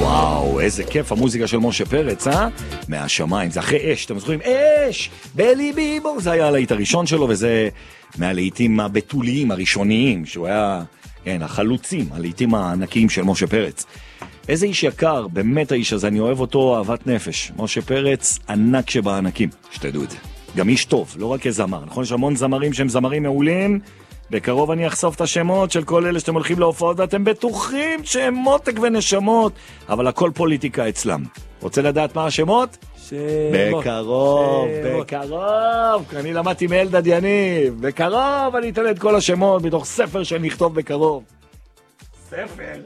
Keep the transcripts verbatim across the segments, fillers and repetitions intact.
וואו, איזה כיף המוזיקה של משה פרץ, אה? מהשמיים, זה אחרי אש, אתם זוכרים? אש! בליבי בור, זה היה הלהיט הראשון שלו, וזה מהלהיטים הבתוליים, הראשוניים, שהוא היה, כן, החלוצים, הלהיטים הענקיים של משה פרץ. איזה איש יקר, באמת האיש הזה, אני אוהב אותו אהבת נפש. משה פרץ, ענק שבענקים, שתדעו את זה. גם איש טוב, לא רק כזמר. נכון, יש המון זמרים שהם זמרים מעולים, בקרוב אני אחשוף את השמות של כל אלה שאתם הולכים להופעות, ואתם בטוחים שהם מותק ונשמות, אבל הכל פוליטיקה אצלם. רוצה לדעת מה השמות? שמות. בקרוב, שמות. בקרוב. אני למדתי מאלדד יניב. בקרוב אני אתן את כל השמות, בתוך ספר שנכתוב בקרוב. ספר?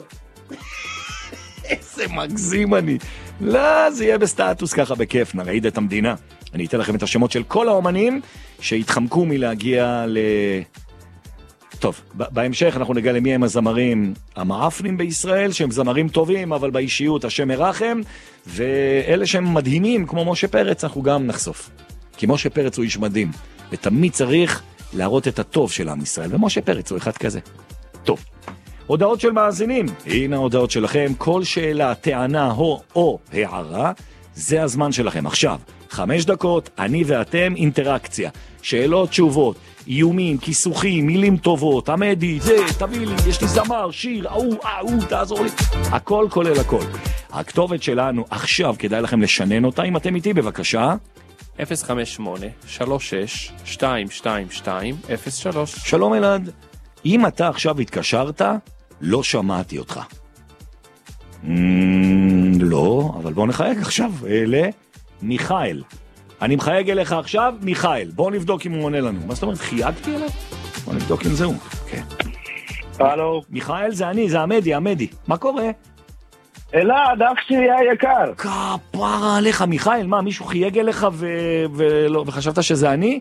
איזה מגזים אני. לא, זה יהיה בסטטוס ככה בכיף, נרעיד את המדינה. אני אתן לכם את השמות של כל האומנים שהתחמקו מלהגיע ל... טוב, בהמשך אנחנו נגלה מי הם הזמרים המאפנים בישראל, שהם זמרים טובים, אבל באישיות השם מרחם, ואלה שהם מדהימים, כמו משה פרץ, אנחנו גם נחשוף. כי משה פרץ הוא איש מדהים, ותמיד צריך להראות את הטוב של עם ישראל, ומשה פרץ הוא אחד כזה. טוב, הודעות של מאזינים. הנה ההודעות שלכם, כל שאלה, טענה או, או הערה, זה הזמן שלכם. עכשיו, חמש דקות, אני ואתם, אינטראקציה. שאלות, תשובות, איומים, כיסוכים, מילים טובות, עמדי, זה, תביא לי, יש לי זמר, שיר, אהו, אהו, תעזור לי. הכל כולל הכל. הכתובת שלנו עכשיו, כדאי לכם לשנן אותה, אם אתם איתי, בבקשה. אפס חמש שמונה שלוש שש שתיים שתיים שתיים אפס שלוש. שלום אלעד. אם אתה עכשיו התקשרת, לא שמעתי אותך. Mm, לא, אבל בוא נחייג עכשיו. אלה, מיכאל. אני מחייג אליך עכשיו, מיכאל. בוא נבדוק אם הוא עונה לנו. מה זאת אומרת, חייגתי אליו? בוא נבדוק אם זהו. כן. הלו. מיכאל, זה אני, זה עמדי, עמדי. מה קורה? אלעד, אח שלי היקר. כפרה עליך, מיכאל. מה, מישהו חייג אליך ו... ולא... וחשבת שזה אני?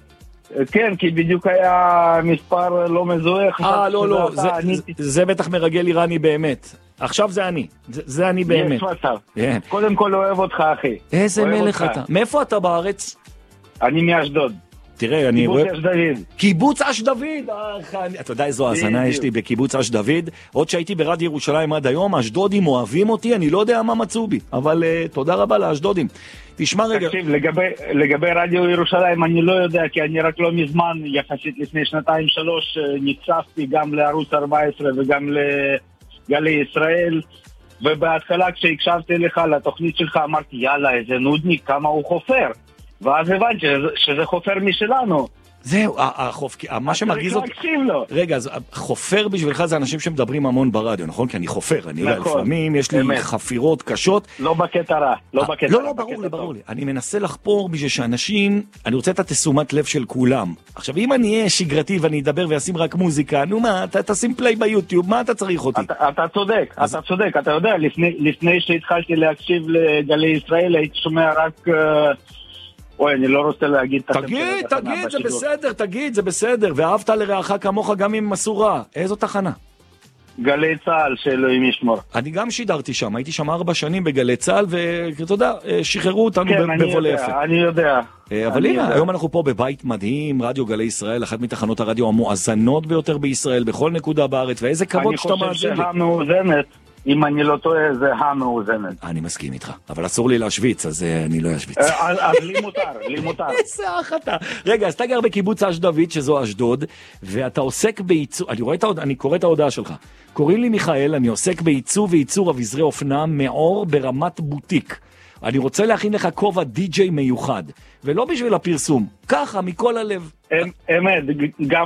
כן, כי בדיוק היה מספר לא מזוהה. אה, לא, לא, זה, אני... זה, זה בטח מרגל איראני באמת. עכשיו זה אני, זה, זה אני באמת. יש מצב. כן. קודם כל אוהב אותך, אחי. איזה מלך אותך. אתה. מאיפה אתה בארץ? אני מאשדוד. תראה, אני קיבוץ רואה... אש דוד. קיבוץ אש דוד! אתה יודע איזו האזנה יש לי בקיבוץ אש דוד? עוד שהייתי ברדיו ירושלים עד היום, האשדודים אוהבים אותי, אני לא יודע מה מצאו בי, אבל uh, תודה רבה לאשדודים. תשמע רגע... תקשיב, לגבי, לגבי רדיו ירושלים אני לא יודע, כי אני רק לא מזמן, יחסית לפני שנתיים שלוש, נחשפתי גם לערוץ ארבע עשרה וגם לגלי ישראל, ובהתחלה כשהקשבתי לך לתוכנית שלך אמרתי, יאללה, איזה נודניק, כמה הוא חופר. ואז הבנתי שזה, שזה חופר משלנו. זהו, החופ... מה שמרגיז אותי... צריך להקשיב לו. רגע, אז חופר בשבילך זה אנשים שמדברים המון ברדיו, נכון? כי אני חופר, אני יודע, לפעמים יש לי חפירות קשות. לא בקטע רע, לא בקטע רע. לא, לא, ברור לי, ברור לי. אני מנסה לחפור בשביל שאנשים, אני רוצה את התשומת לב של כולם. עכשיו, אם אני אהיה שגרתי ואני אדבר ואשים רק מוזיקה, נו מה, אתה תשים פליי ביוטיוב, מה אתה צריך אותי? אתה צודק, אתה צודק, אתה יודע, לפני שהתחלתי להקשיב לגלי ישראל, הייתי שומע רק... אוי, אני לא רוצה להגיד... תגיד, תגיד, זה בסדר, תגיד, זה בסדר. ואהבת לרעך כמוך גם עם מסורה. איזו תחנה? גלי צהל, שאלוהים ישמור. אני גם שידרתי שם, הייתי שם ארבע שנים בגלי צהל, ואתה יודע, שחררו אותנו בבוא ליפה. כן, אני יודע. אבל הנה, היום אנחנו פה בבית מדהים, רדיו גלי ישראל, אחת מתחנות הרדיו המואזנות ביותר בישראל, בכל נקודה בארץ, ואיזה כבוד שאתה מאזין לי. אני חושב שהמאוזנת, אם אני לא טועה, זה המאוזנת. אני מסכים איתך, אבל אסור לי להשוויץ, אז אני לא אשוויץ. אז לי מותר, לי מותר. איזה אח אתה. רגע, אז אתה גר בקיבוץ אש דוד, שזו אשדוד, ואתה עוסק בעיצוב, אני רואה את ההודעה, אני קורא את ההודעה שלך. קוראים לי מיכאל, אני עוסק בעיצוב וייצור אביזרי אופנה מאור ברמת בוטיק. אני רוצה להכין לך כובע די-ג'יי מיוחד, ולא בשביל הפרסום, ככה, מכל הלב. אמת, גם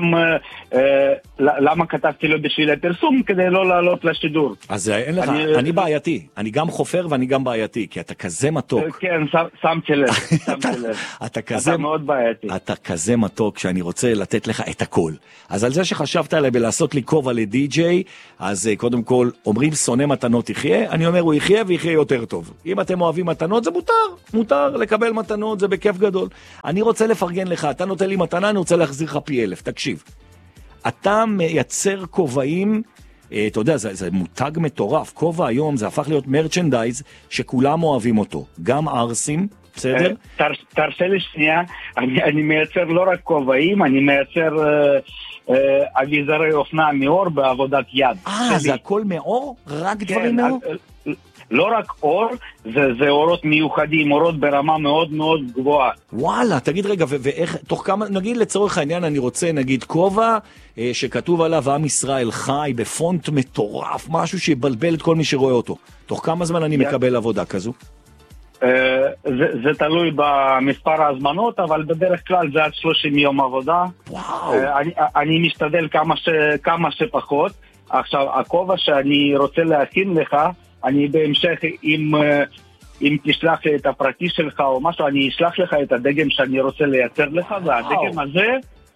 למה כתבתי לו בשביל הפרסום, כדי לא לעלות לשידור. אז אין לך, אני בעייתי, אני גם חופר ואני גם בעייתי, כי אתה כזה מתוק. כן, שמתי לב, שמתי לב. אתה מאוד בעייתי. אתה כזה מתוק שאני רוצה לתת לך את הכל. אז על זה שחשבת עליי בלעשות לי כובע לדי-ג'יי, אז קודם כל, אומרים שונא מתנות יחיה, אני אומר הוא יחיה ויחיה יותר טוב. אם אתם אוהבים מתנות זה מותר, מותר לקבל מתנות, זה בכיף גדול. אני רוצה לפרגן לך, אתה נותן לי מתנה, אני רוצה להחזיר לך פי אלף, תקשיב. אתה מייצר כובעים, אתה יודע, זה, זה מותג מטורף, כובע היום זה הפך להיות מרצ'נדייז שכולם אוהבים אותו, גם ארסים, בסדר? תרשה לי שנייה, אני, אני מייצר לא רק כובעים, אני מייצר אביזרי אופנה מאור בעבודת יד. אה, זה הכל מאור? רק דברים מאור? לא רק אור, זה, זה אורות מיוחדים, אורות ברמה מאוד מאוד גבוהה. וואלה, תגיד רגע, ואיך, תוך כמה, נגיד לצורך העניין, אני רוצה, נגיד, כובע, אה, שכתוב עליו עם ישראל חי, בפונט מטורף, משהו שיבלבל את כל מי שרואה אותו. תוך כמה זמן אני מקבל עבודה כזו? אה, זה, זה תלוי במספר ההזמנות, אבל בדרך כלל זה עד שלושים יום עבודה. וואו. אה, אני, אני משתדל כמה, ש, כמה שפחות. עכשיו, הכובע שאני רוצה להכין לך, אני בהמשך, אם, אם תשלח לי את הפרטי שלך או משהו, אני אשלח לך את הדגם שאני רוצה לייצר לך, והדגם הזה,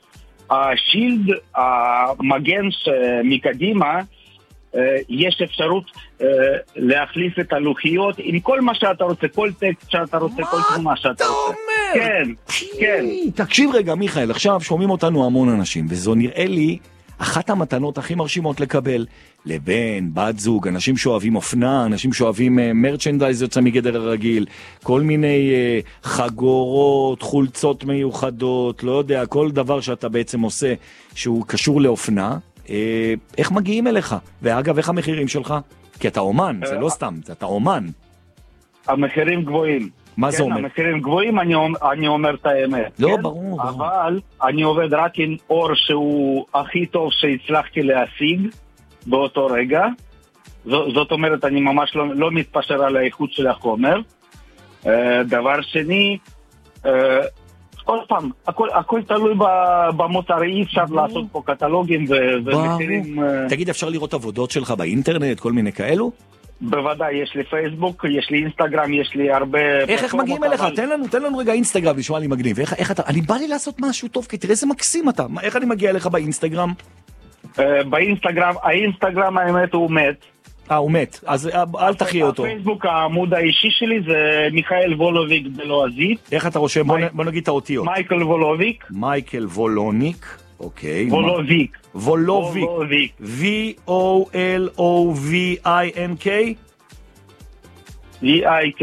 השילד, המגן מקדימה, יש אפשרות להחליף את הלוחיות עם כל מה שאתה רוצה, כל טקסט שאתה רוצה, כל תמונה שאתה רוצה. מה אתה אומר? כן, כן. תקשיב רגע, מיכאל, עכשיו שומעים אותנו המון אנשים, וזו נראה לי אחת המתנות הכי מרשימות לקבל לבן, בת זוג, אנשים שאוהבים אופנה, אנשים שאוהבים uh, מרצ'נדייז יוצא מגדר הרגיל, כל מיני uh, חגורות, חולצות מיוחדות, לא יודע, כל דבר שאתה בעצם עושה שהוא קשור לאופנה, uh, איך מגיעים אליך? ואגב, איך המחירים שלך? כי אתה אומן, זה לא סתם, אתה אומן. המחירים גבוהים. מה זה אומר? כן, המחירים גבוהים, אני, אני אומר את האמת. לא, כן? ברור, ברור. אבל אני עובד רק עם אור שהוא הכי טוב שהצלחתי להשיג באותו רגע. ז, זאת אומרת, אני ממש לא, לא מתפשר על האיכות של החומר. Uh, דבר שני, uh, עוד פעם, הכל, הכל תלוי במוצר, אי אפשר לעשות פה קטלוגים ו, ומחירים... Uh... תגיד, אפשר לראות עבודות שלך באינטרנט, כל מיני כאלו? בוודאי, יש לי פייסבוק, יש לי אינסטגרם, יש לי הרבה... איך, איך מגיעים אליך? אבל... תן לנו, תן לנו רגע אינסטגרם, נשמע לי מגניב. איך, איך אתה... אני בא לי לעשות משהו טוב, כי תראה איזה מקסים אתה. איך אני מגיע אליך באינסטגרם? Uh, באינסטגרם, האינסטגרם האמת הוא מת. אה, הוא מת. אז אל תחיה אותו. הפייסבוק, העמוד האישי שלי זה מיכאל וולוביק בלועזית. איך אתה רושם? בוא, בוא נגיד את האותיות. מייקל וולוביק. מייקל וולוניק. אוקיי. וולוביק. וולוביק. V-O-L-O-V-I-N-K? V-I-K.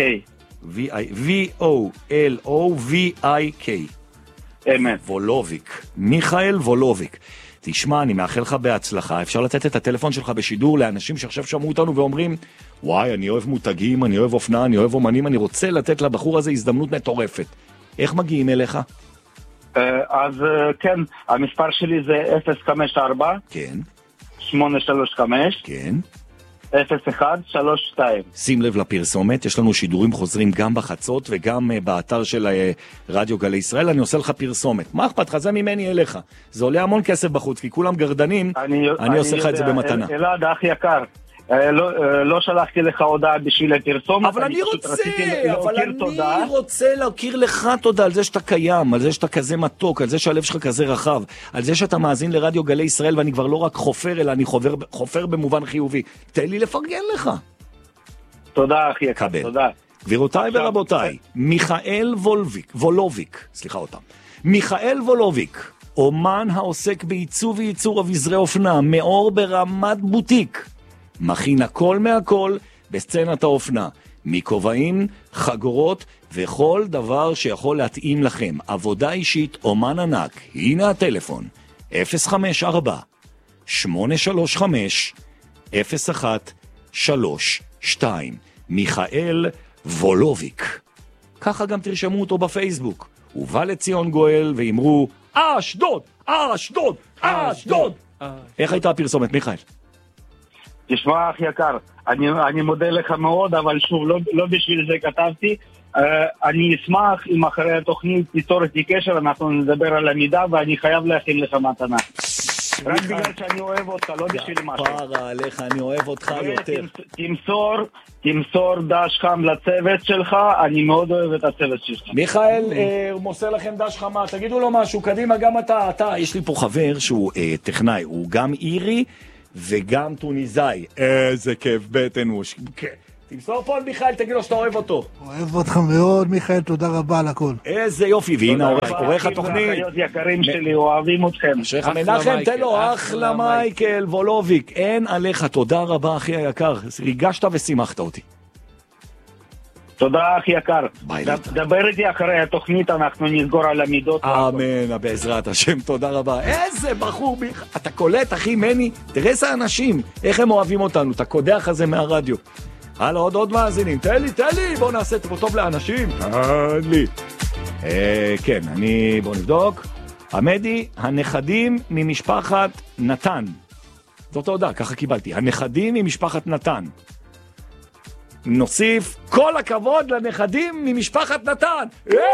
V-O-L-O-V-I-K. אמת. וולוביק. מיכאל וולוביק. תשמע, אני מאחל לך בהצלחה. אפשר לתת את הטלפון שלך בשידור לאנשים שעכשיו שמעו אותנו ואומרים, וואי, אני אוהב מותגים, אני אוהב אופנה, אני אוהב אומנים, אני רוצה לתת לבחור הזה הזדמנות מטורפת. איך מגיעים אליך? אז כן, המספר שלי זה אפס חמש ארבע כן. שמונה שלוש חמש כן. אפס אחד שלוש שתיים. שים לב לפרסומת, יש לנו שידורים חוזרים גם בחצות וגם באתר של רדיו גלי ישראל. אני עושה לך פרסומת. מה אכפת לך? זה ממני אליך. זה עולה המון כסף בחוץ, כי כולם גרדנים, אני, אני, אני עושה לך את זה במתנה. אלעד, אח יקר, לא, לא שלחתי לך הודעה בשביל הפרסומת. אבל אני, אני רוצה, אבל אני תודה. רוצה להכיר לך תודה על זה שאתה קיים, על זה שאתה כזה מתוק, על זה שהלב שלך כזה רחב, על זה שאתה מאזין לרדיו גלי ישראל, ואני כבר לא רק חופר, אלא אני חופר, חופר במובן חיובי. תן לי לפרגן לך. תודה, אחי יקר, תודה. גבירותיי ורבותיי, מיכאל וולוביק, וולוביק, סליחה אותם, מיכאל וולוביק, אומן העוסק בעיצוב וייצור אביזרי אופנה, מאור ברמת בוטיק, מכין הכל מהכל בסצנת האופנה, מכובעים, חגורות וכל דבר שיכול להתאים לכם. עבודה אישית, אומן ענק. הנה הטלפון, אפס חמש ארבע שמונה שלוש חמש אפס אחת שלוש שתיים. מיכאל וולוביק. ככה גם תרשמו אותו בפייסבוק. ובא לציון גואל ואמרו, אשדוד, אשדוד, אשדוד. איך הייתה הפרסומת, מיכאל? תשמע, אח יקר, אני, אני מודה לך מאוד, אבל שוב, לא, לא בשביל זה כתבתי. Uh, אני אשמח אם אחרי התוכנית תיצור איתי קשר, אנחנו נדבר על המידע, ואני חייב להכין לך מתנה. רק בגלל שאני אוהב אותך, לא בשביל משהו. פרה עליך, אני אוהב אותך יותר. תמסור, תמסור דש חם לצוות שלך, אני מאוד אוהב את הצוות שלך. מיכאל, הוא מוסר לכם דש חמה, תגידו לו משהו, קדימה, גם אתה, אתה, יש לי פה חבר שהוא טכנאי, הוא גם אירי, וגם טוניזאי. איזה כיף בטן הוא. תמסור פה על מיכאל, תגיד לו שאתה אוהב אותו. אוהב אותך מאוד, מיכאל, תודה רבה על הכל. איזה יופי, והנה עורך התוכנית. אחיות יקרים שלי, אוהבים אתכם. שייך מנחם, תן לו, אחלה מייקל וולוביק. אין עליך, תודה רבה אחי היקר. ריגשת ושימחת אותי. תודה אח יקר. ביי, ד- להתראות. דבר איתי אחרי התוכנית, אנחנו נסגור על המידות. אמן, בעזרת השם, תודה רבה. איזה בחור, ביך. אתה קולט, אחי מני, תראה איזה אנשים, איך הם אוהבים אותנו, את הקודח הזה מהרדיו. הלאה, עוד עוד מאזינים, תן לי, תן לי, בוא נעשה פה טוב לאנשים. תן לי. אה, כן, אני, בוא נבדוק. עמדי, הנכדים ממשפחת נתן. זאת ההודעה, ככה קיבלתי. הנכדים ממשפחת נתן. נוסיף, כל הכבוד לנכדים ממשפחת נתן.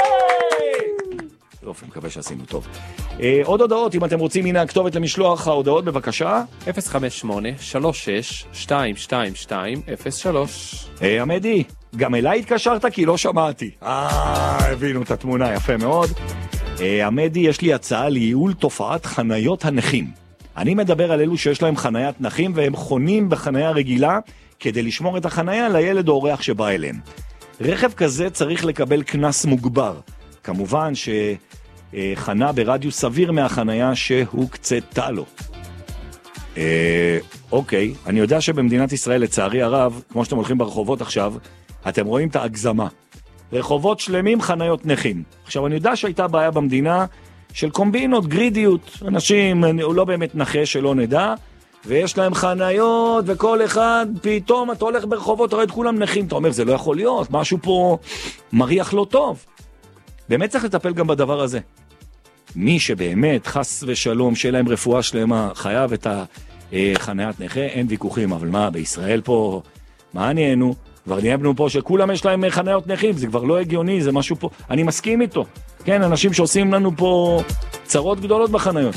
יופי, מקווה שעשינו טוב. אה, עוד הודעות, אם אתם רוצים, הנה הכתובת למשלוח ההודעות, בבקשה. אפס חמש שמונה שלוש שש שתיים שתיים שתיים אפס שלוש. אה, עמדי, גם אליי התקשרת כי לא שמעתי. אה, הבינו את התמונה, יפה מאוד. אה, עמדי, יש לי הצעה לייעול תופעת חניות הנכים. אני מדבר על אלו שיש להם חניית נכים והם חונים בחניה רגילה כדי לשמור את החניה לילד או אורח שבא אליהם. רכב כזה צריך לקבל קנס מוגבר. כמובן שחנה ברדיוס סביר מהחניה שהוקצתה לו. אה, אוקיי, אני יודע שבמדינת ישראל לצערי הרב, כמו שאתם הולכים ברחובות עכשיו, אתם רואים את ההגזמה. רחובות שלמים חניות נכים. עכשיו אני יודע שהייתה בעיה במדינה של קומבינות, גרידיות, אנשים, הוא לא באמת נכה שלא נדע, ויש להם חניות, וכל אחד, פתאום אתה הולך ברחובות, אתה רואה את כולם נכים, אתה אומר, זה לא יכול להיות, משהו פה מריח לא טוב. באמת צריך לטפל גם בדבר הזה. מי שבאמת, חס ושלום, שיהיה להם רפואה שלמה, חייב את החניית נכה, אין ויכוחים, אבל מה, בישראל פה, מה נהיינו? כבר נהיינו פה שכולם יש להם חניות נכים, זה כבר לא הגיוני, זה משהו פה, אני מסכים איתו. כן, אנשים שעושים לנו פה צרות גדולות בחניות.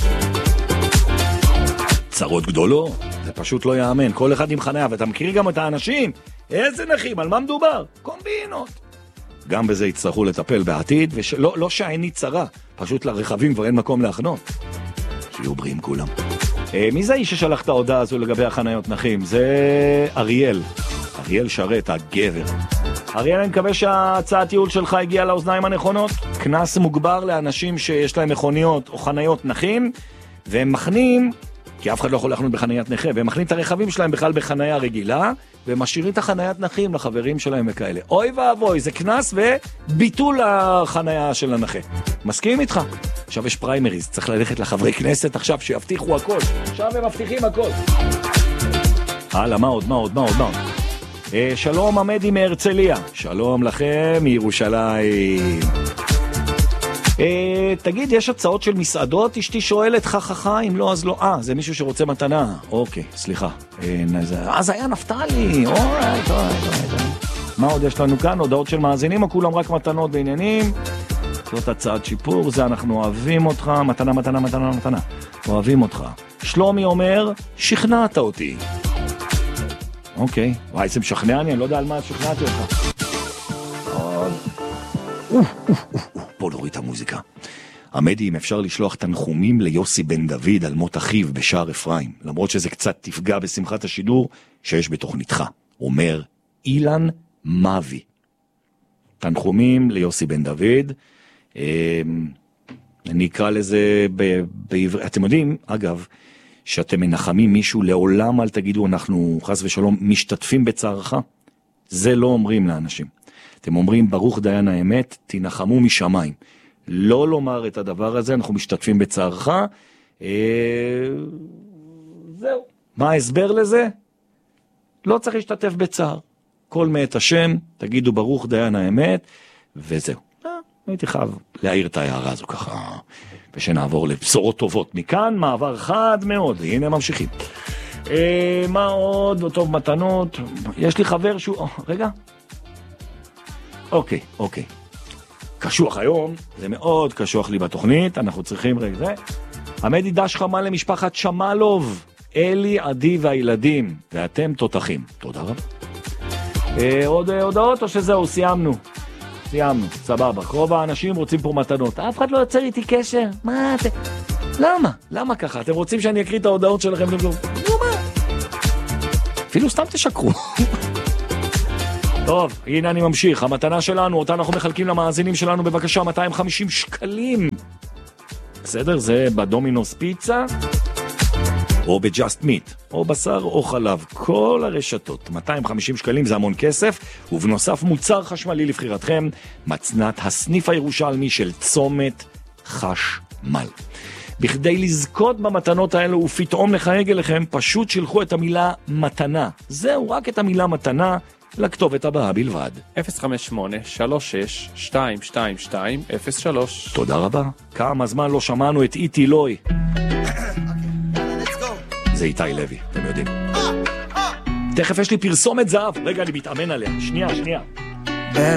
צרות גדולות? זה פשוט לא יאמן. כל אחד עם חניה, ואתה מכיר גם את האנשים. איזה נכים, על מה מדובר? קומבינות. גם בזה יצטרכו לטפל בעתיד, ולא לא שהעיני צרה, פשוט לרכבים כבר אין מקום להחנות. שיהיו בריאים כולם. אה, מי זה האיש ששלח את ההודעה הזו לגבי החניות נכים? זה אריאל. אריאל שרת, הגבר. אריאל, אני מקווה שהצעת ייעול שלך הגיעה לאוזניים הנכונות. כנס מוגבר לאנשים שיש להם מכוניות או חניות נכים, והם מכנים, כי אף אחד לא יכול לחנות בחניית נכה, והם מכנים את הרכבים שלהם בכלל בחניה רגילה, והם משאירים את החניית נכים לחברים שלהם וכאלה. אוי ואבוי, זה כנס וביטול החניה של הנכה. מסכים איתך? עכשיו יש פריימריז, צריך ללכת לחברי כנסת עכשיו שיבטיחו הכל. עכשיו הם מבטיחים הכל. הלאה, מה עוד, מה עוד, מה עוד, מה עוד? אה, שלום עמדי מהרצליה. שלום לכם מירושלים. אה, תגיד, יש הצעות של מסעדות? אשתי שואלת חככה, אם לא אז לא. אה, זה מישהו שרוצה מתנה. אוקיי, סליחה. אה, אז היה נפתלי. אורייט, אורייט, אורייט. מה עוד יש לנו כאן? הודעות של מאזינים או כולם רק מתנות בעניינים? זאת הצעת שיפור, זה אנחנו אוהבים אותך. מתנה, מתנה, מתנה, מתנה. אוהבים אותך. שלומי אומר, שכנעת אותי. אוקיי, וואי, זה משכנע אני, אני לא יודע על מה שכנעתי אותך. בוא נוריד את המוזיקה. עמדי, אם אפשר לשלוח תנחומים ליוסי בן דוד על מות אחיו בשער אפרים, למרות שזה קצת תפגע בשמחת השידור שיש בתוכניתך. אומר אילן מאבי. תנחומים ליוסי בן דוד. אני אקרא לזה בעברית. אתם יודעים, אגב, שאתם מנחמים מישהו, לעולם אל תגידו אנחנו חס ושלום משתתפים בצערך. זה לא אומרים לאנשים. אתם אומרים ברוך דיין האמת, תנחמו משמיים. לא לומר את הדבר הזה, אנחנו משתתפים בצערך. אה... זהו. מה ההסבר לזה? לא צריך להשתתף בצער. כל מאת השם, תגידו ברוך דיין האמת, וזהו. אה, הייתי חייב להעיר את ההערה הזו ככה. ושנעבור לבשורות טובות. מכאן מעבר חד מאוד, הנה ממשיכים. אה, מה עוד? טוב, מתנות. יש לי חבר שהוא... או, רגע. אוקיי, אוקיי. קשוח היום, זה מאוד קשוח לי בתוכנית, אנחנו צריכים רגע זה. עמדי דש חמה למשפחת שמלוב, אלי, עדי והילדים, ואתם תותחים. תודה רבה. אה, עוד הודעות או שזהו, סיימנו? סיימנו, סבבה. רוב האנשים רוצים פה מתנות. אף אחד לא יוצר איתי קשר. מה זה? למה? למה ככה? אתם רוצים שאני אקריא את ההודעות שלכם? נו מה? אפילו סתם תשקרו. טוב, הנה אני ממשיך. המתנה שלנו, אותה אנחנו מחלקים למאזינים שלנו, בבקשה, מאתיים וחמישים שקלים. בסדר? זה בדומינוס פיצה. או ב-Just Meat, או בשר או חלב, כל הרשתות, מאתיים וחמישים שקלים זה המון כסף, ובנוסף מוצר חשמלי לבחירתכם, מצנת הסניף הירושלמי של צומת חשמל. בכדי לזכות במתנות האלו ופתאום לחייג אליכם, פשוט שילחו את המילה מתנה. זהו, רק את המילה מתנה, לכתובת הבאה בלבד. אפס חמש שמונה שלוש שש שתיים שתיים שתיים אפס שלוש. תודה רבה. כמה זמן לא שמענו את איטי לוי. זה איתי לוי, אתם יודעים. תכף יש לי פרסומת זהב. רגע, אני מתאמן עליה. שנייה, שנייה.